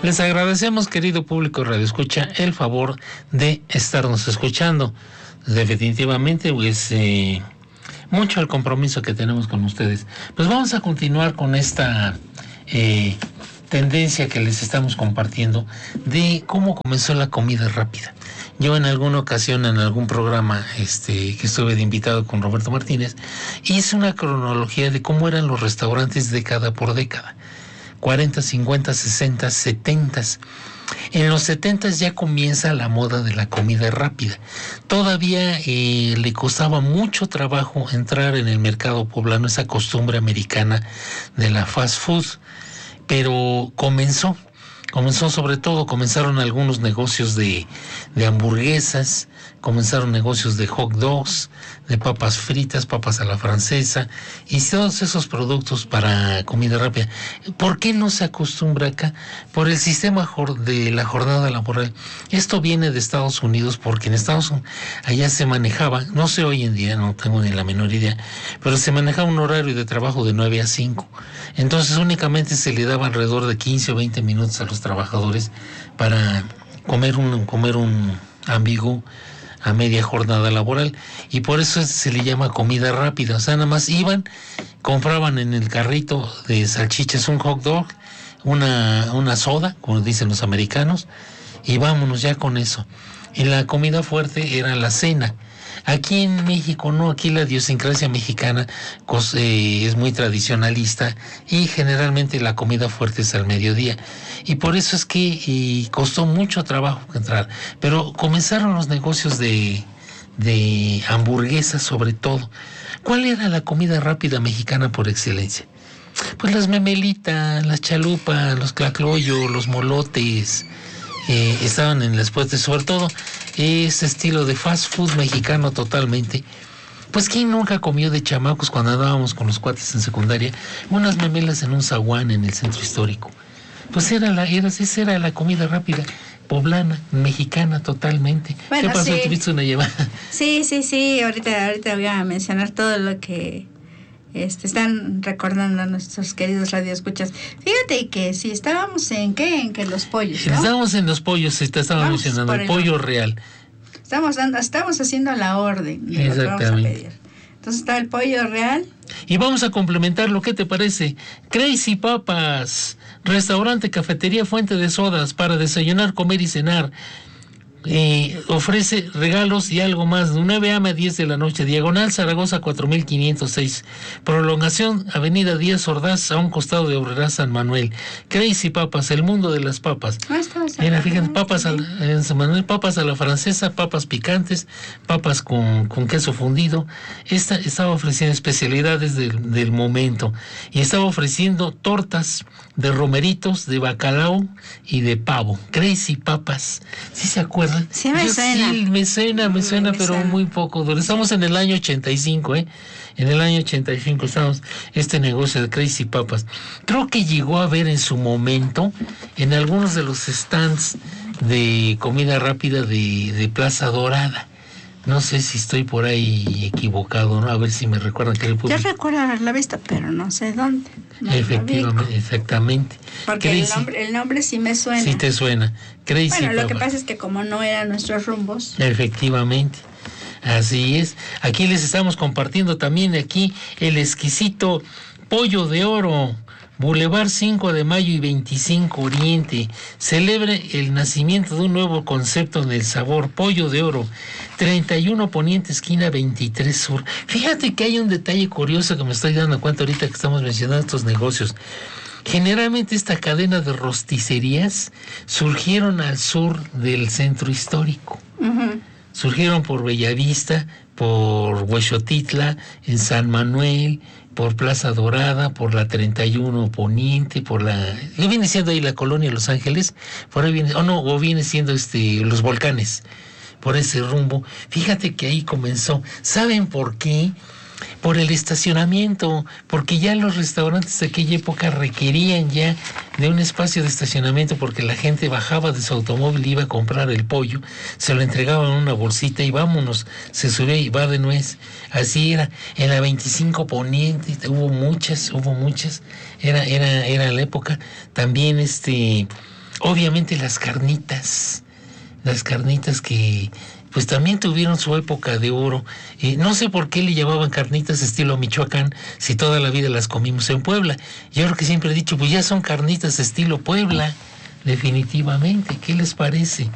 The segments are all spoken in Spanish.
Les agradecemos, querido público Radio Escucha, el favor de estarnos escuchando. Definitivamente, pues, mucho el compromiso que tenemos con ustedes. Pues vamos a continuar con esta tendencia que les estamos compartiendo de cómo comenzó la comida rápida. Yo en alguna ocasión, en algún programa que estuve de invitado con Roberto Martínez, hice una cronología de cómo eran los restaurantes década por década. 40, 50, 60, 70. En los 70 ya comienza la moda de la comida rápida. Todavía le costaba mucho trabajo entrar en el mercado poblano, esa costumbre americana de la fast food, pero comenzó sobre todo, comenzaron algunos negocios de hamburguesas, comenzaron negocios de hot dogs, de papas fritas, papas a la francesa y todos esos productos para comida rápida. ¿Por qué no se acostumbra acá? Por el sistema de la jornada laboral. Esto viene de Estados Unidos porque en Estados Unidos allá se manejaba, no sé hoy en día, no tengo ni la menor idea, pero se manejaba un horario de trabajo de 9 a 5. Entonces únicamente se le daba alrededor de 15 o 20 minutos a los trabajadores para comer un ambigú a media jornada laboral, y por eso se le llama comida rápida. O sea, nada más iban, compraban en el carrito de salchichas un hot dog, una soda, como dicen los americanos, y vámonos ya con eso. Y la comida fuerte era la cena. Aquí en México no, aquí la idiosincrasia mexicana es muy tradicionalista y generalmente la comida fuerte es al mediodía. Y por eso es que costó mucho trabajo entrar. Pero comenzaron los negocios de hamburguesas sobre todo. ¿Cuál era la comida rápida mexicana por excelencia? Pues las memelitas, las chalupas, los clacloyos, los molotes. Estaban en las puestas, sobre todo ese estilo de fast food mexicano totalmente. Pues ¿quién nunca comió de chamacos cuando andábamos con los cuates en secundaria unas memelas en un zaguán en el centro histórico? Pues esa era la comida rápida poblana, mexicana totalmente. Bueno, ¿qué pasó? sí. ¿Tuviste una llamada? Sí, ahorita voy a mencionar todo lo que están recordando a nuestros queridos radioescuchas. Fíjate que si estábamos en que los pollos, ¿no? Estábamos en los pollos, estaba mencionando el pollo real. Estamos haciendo la orden de lo que vamos a pedir. Entonces está el pollo real. Y vamos a complementarlo, ¿qué te parece? Crazy Papas, restaurante, cafetería, fuente de sodas para desayunar, comer y cenar. Ofrece regalos y algo más de 9 a.m. a 10 de la noche, diagonal Zaragoza 4506, prolongación Avenida Díaz Ordaz, a un costado de Obrera San Manuel. Crazy Papas, el mundo de las papas. Mira, fíjense, papas en San Manuel, papas a la francesa, papas picantes, papas con queso fundido. Estaba ofreciendo especialidades del momento y estaba ofreciendo tortas de romeritos, de bacalao y de pavo. Crazy Papas, ¿sí se acuerdan? Sí, me suena. Sí, me suena, pero muy poco. Estamos en el año 85, En el año 85 estamos este negocio de Crazy Papas. Creo que llegó a haber en su momento en algunos de los stands de comida rápida de Plaza Dorada. No sé si estoy por ahí equivocado, ¿no? A ver si me recuerdan que el público. Yo recuerdo haberla visto, pero no sé dónde. No, efectivamente, exactamente. Porque el nombre sí me suena. Sí te suena. Crazy Bueno, lo Papa. que pasa es que como no eran nuestros rumbos. Efectivamente. Así es. Aquí les estamos compartiendo también aquí el exquisito pollo de oro. Boulevard 5 de Mayo y 25 Oriente. Celebre el nacimiento de un nuevo concepto en el sabor. Pollo de oro. 31 Poniente, esquina 23 Sur. Fíjate que hay un detalle curioso que me estoy dando cuenta ahorita que estamos mencionando estos negocios. Generalmente esta cadena de rosticerías surgieron al sur del centro histórico. Uh-huh. Surgieron por Bellavista, por Huexotitla, en San Manuel, por Plaza Dorada, por la 31 Poniente, ¿qué viene siendo ahí la colonia Los Ángeles? Por ahí viene, viene siendo Los Volcanes, por ese rumbo. Fíjate que ahí comenzó. ¿Saben por qué? Por el estacionamiento, porque ya los restaurantes de aquella época requerían ya de un espacio de estacionamiento, porque la gente bajaba de su automóvil, iba a comprar el pollo, se lo entregaban en una bolsita y vámonos, se subía y va de nuez. Así era. En la 25 Poniente hubo muchas, era la época. También obviamente las carnitas que pues también tuvieron su época de oro. No sé por qué le llamaban carnitas estilo Michoacán si toda la vida las comimos en Puebla. Yo creo que siempre he dicho, pues ya son carnitas estilo Puebla, definitivamente. ¿Qué les parece?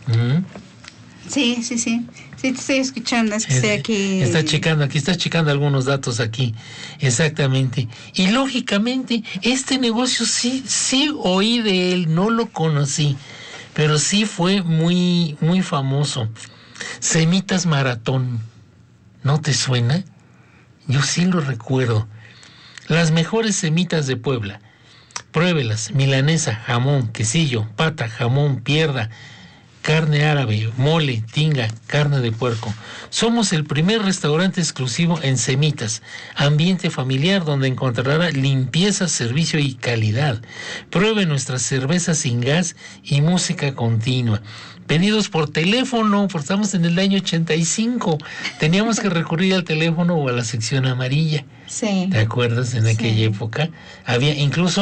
Sí. Sí, te estoy escuchando, es que estoy aquí. Está checando algunos datos aquí, exactamente. Y lógicamente, este negocio sí oí de él, no lo conocí, pero sí fue muy, muy famoso. Semitas Maratón, ¿no te suena? Yo sí lo recuerdo. Las mejores semitas de Puebla. Pruébelas: milanesa, jamón, quesillo, pata, jamón, pierna, carne árabe, mole, tinga, carne de puerco. Somos el primer restaurante exclusivo en Semitas, ambiente familiar donde encontrará limpieza, servicio y calidad. Pruebe nuestras cervezas sin gas y música continua. Pedidos por teléfono, porque estamos en el año 85. Teníamos que recurrir al teléfono o a la sección amarilla. Sí. ¿Te acuerdas? En aquella época había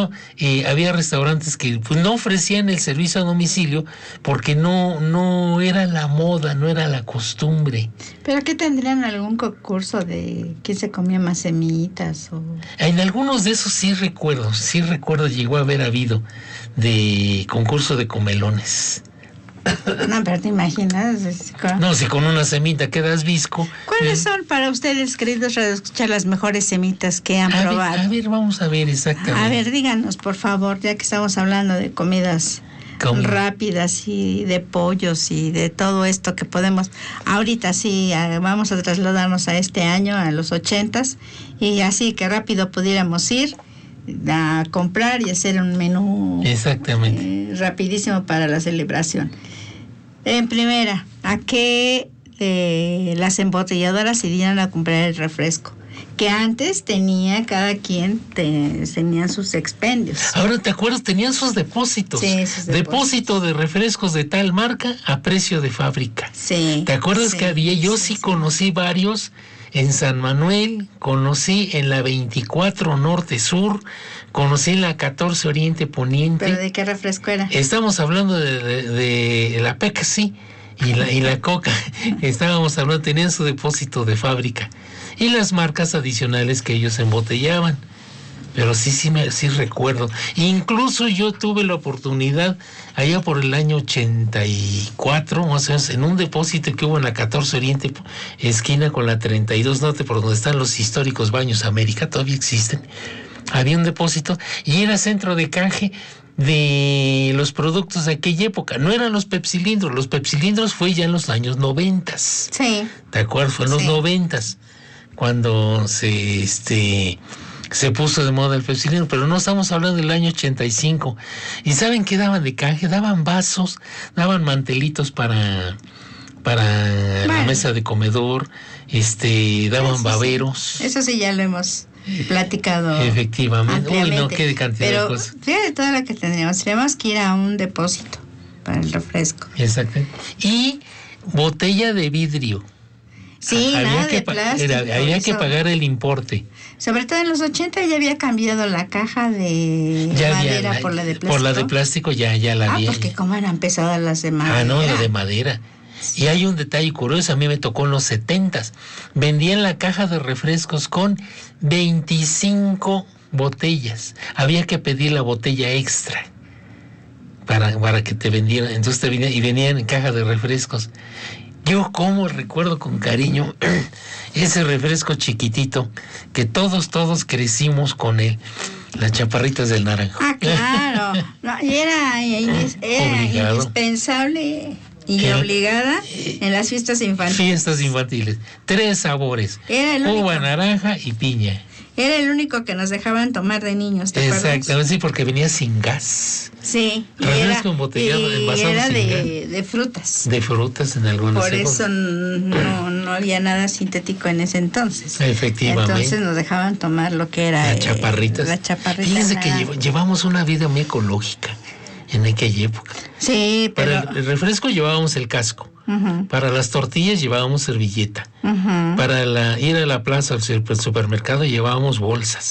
había restaurantes que pues no ofrecían el servicio a domicilio porque no era la moda, no era la costumbre. ¿Pero qué tendrían algún concurso de quién se comía más semitas? En algunos de esos sí recuerdo, llegó a haber habido de concurso de comelones. No, pero te imaginas. No, si con una semita quedas visco. ¿Cuáles son para ustedes, queridos radioescuchas, las mejores semitas que han probado? A ver, vamos a ver exactamente. A ver, díganos, por favor, ya que estamos hablando de comidas rápidas y de pollos y de todo esto que podemos. Ahorita sí, vamos a trasladarnos a este año, a los 80s, y así que rápido pudiéramos ir a comprar y hacer un menú rapidísimo para la celebración. En primera, ¿a qué las embotelladoras irían a comprar el refresco? Que antes cada quien tenían sus expendios. Ahora, ¿te acuerdas? Tenían sus depósitos. Sí, sus depósito de refrescos de tal marca a precio de fábrica. Sí. ¿Te acuerdas que había? Yo sí conocí varios. En San Manuel, conocí en la 24 Norte Sur, conocí en la 14 Oriente Poniente. ¿Pero de qué refresco era? Estamos hablando de la Pepsi y la Coca. Estábamos hablando, tenían su depósito de fábrica. Y las marcas adicionales que ellos embotellaban. Pero sí recuerdo. Incluso yo tuve la oportunidad, allá por el año 84, más o menos, en un depósito que hubo en la 14 Oriente, esquina con la 32 Norte, por donde están los históricos Baños América, todavía existen. Había un depósito y era centro de canje de los productos de aquella época. No eran los pepsilindros. Los pepsilindros fue ya en los años 90. Sí. ¿De acuerdo? Fue en los 90 cuando se puso de moda el pepsilindro, pero no estamos hablando del año 85. ¿Y saben qué daban de canje? Daban vasos, daban mantelitos para la mesa de comedor, daban eso baberos. Eso sí ya lo hemos platicado. Efectivamente. Uy, no, qué cantidad de cosas. Fíjate toda la que tendríamos que ir a un depósito para el refresco. Exacto. Y botella de vidrio. Sí, nada de plástico. Había que pagar el importe. Sobre todo en los 80 ya había cambiado la caja de madera por la de plástico. Por la de plástico ya la había. Porque cómo eran pesadas las de madera. No, la de madera. Y hay un detalle curioso, a mí me tocó en los 70s. Vendían la caja de refrescos con 25 botellas. Había que pedir la botella extra para que te vendieran. Entonces venían en caja de refrescos. Yo como recuerdo con cariño ese refresco chiquitito que todos crecimos con él, las chaparritas del naranjo. Claro, y era indispensable y obligada en las fiestas infantiles. 3 sabores, uva, naranja y piña. Era el único que nos dejaban tomar de niños, ¿te acuerdas? Exactamente, sí, porque venía sin gas. Sí. Refresco embotellado, envasado era sin de frutas. De frutas en algunas Por épocas. Eso no había nada sintético en ese entonces. Efectivamente. Entonces nos dejaban tomar lo que era... Las chaparritas. Fíjense que llevamos una vida muy ecológica en aquella época. Sí, pero... Para el refresco llevábamos el casco. Uh-huh. Para las tortillas llevábamos servilleta. Uh-huh. Para ir a la plaza al supermercado llevábamos bolsas.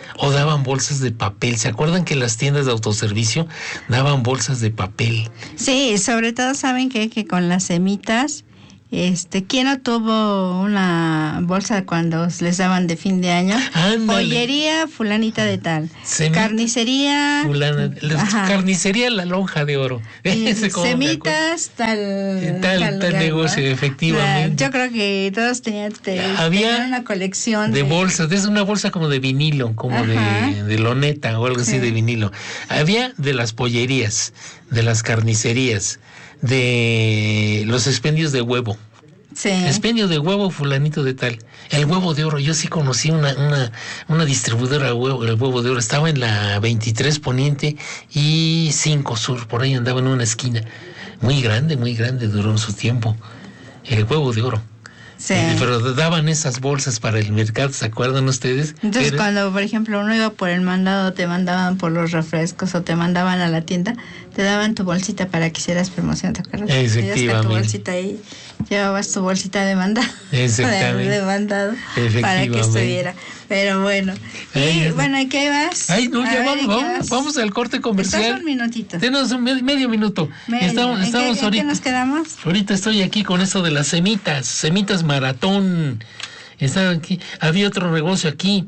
o daban bolsas de papel. ¿Se acuerdan que las tiendas de autoservicio daban bolsas de papel? Sí, sobre todo saben que con las semitas, ¿quién no tuvo una bolsa cuando les daban de fin de año? Ándale. Pollería fulanita de tal, carnicería carnicería La Lonja de Oro. Semitas tal negocio, efectivamente. Yo creo que todos tenían una colección de bolsas. Es una bolsa como de vinilo, como de loneta o algo así de vinilo. Había de las pollerías, de las carnicerías, de los expendios de huevo. Sí. Expendio de huevo fulanito de tal. El Huevo de Oro, yo sí conocí una distribuidora de huevo, el Huevo de Oro. Estaba en la 23 Poniente y 5 Sur, por ahí andaba en una esquina. Muy grande, duró su tiempo. El Huevo de Oro. Sí. Pero daban esas bolsas para el mercado, ¿se acuerdan ustedes? Entonces cuando, por ejemplo, uno iba por el mandado, te mandaban por los refrescos o te mandaban a la tienda, te daban tu bolsita para que hicieras promoción, ¿te acuerdas? Efectivamente. Tu bolsita ahí, llevabas tu bolsita de mandado. Exactamente. De mandado para que estuviera. Pero bueno. Y bueno, ¿y qué vas? Ay, no, ya vamos al corte comercial. Estás un minutito. Tenemos medio minuto. Estamos ahorita. ¿En qué nos quedamos? Ahorita estoy aquí con eso de las semitas maratón. Están aquí. Había otro negocio aquí.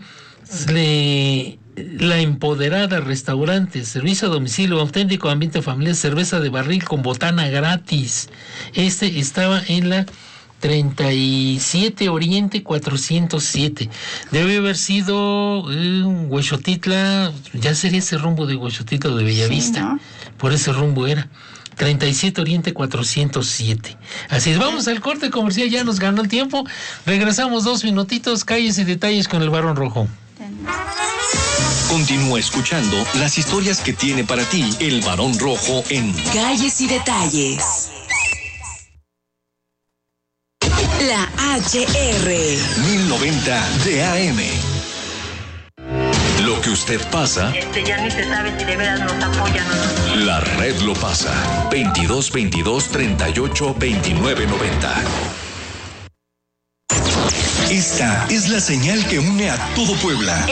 La Empoderada Restaurante, servicio a domicilio, auténtico ambiente familiar, cerveza de barril con botana gratis. Estaba en la 37 Oriente 407. Debe haber sido Huexotitla, ya sería ese rumbo de Huexotitla o de Bellavista. Sí, ¿no? Por ese rumbo era. 37 Oriente 407. Así es, vamos al corte comercial, ya nos ganó el tiempo. Regresamos 2 minutitos, calles y detalles con el Barón Rojo. Continúa escuchando las historias que tiene para ti el Barón Rojo en Calles y Detalles. La HR 1090 de AM. Lo que usted pasa, ya ni se sabe si de veras nos apoyan o no. La red lo pasa. 2222-382990. Esta es la señal que une a todo Puebla.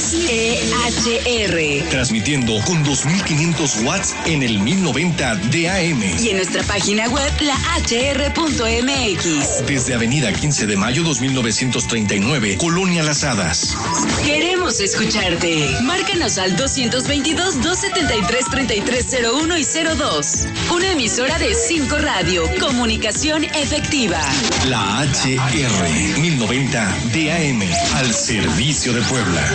XEHR. Transmitiendo con 2500 watts en el 1090 de AM. Y en nuestra página web, lahr.mx. Desde Avenida 15 de Mayo 2939, Colonia Las Hadas. Queremos escucharte. Márcanos al 222-273-3301 y 02. Una emisora de 5 Radio. Comunicación efectiva. La HR 1090 DAM, al servicio de Puebla.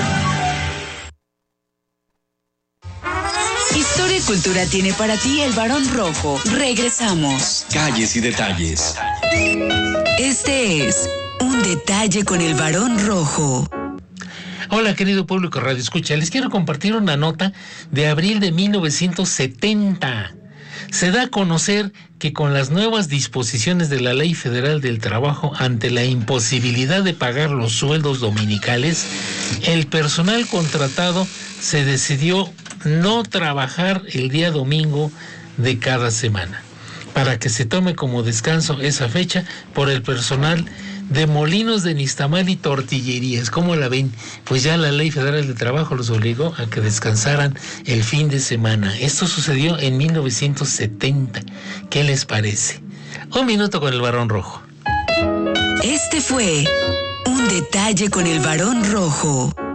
Historia y cultura tiene para ti el Barón Rojo. Regresamos. Calles y detalles. Este es Un Detalle con el Barón Rojo. Hola, querido público Radio Escucha. Les quiero compartir una nota de abril de 1970. Se da a conocer que con las nuevas disposiciones de la Ley Federal del Trabajo, ante la imposibilidad de pagar los sueldos dominicales, el personal contratado se decidió no trabajar el día domingo de cada semana, para que se tome como descanso esa fecha por el personal de molinos de nixtamal y tortillerías. ¿Cómo la ven? Pues ya la Ley Federal del Trabajo los obligó a que descansaran el fin de semana. Esto sucedió en 1970. ¿Qué les parece? Un minuto con el Barón Rojo. Este fue Un Detalle con el Barón Rojo.